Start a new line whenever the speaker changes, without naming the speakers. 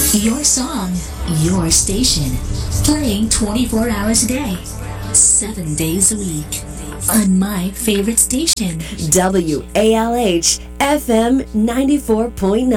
Your song, your station. Playing 24 hours a day, 7 days a week. On my favorite station.
WALH FM 94.9.